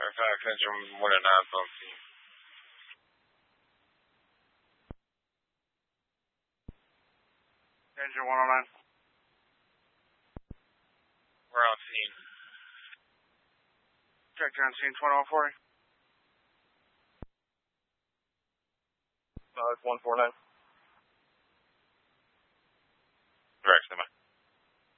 Fax engine 109 on scene. Engine 109. We're on scene. Check on scene 2140. It's 149.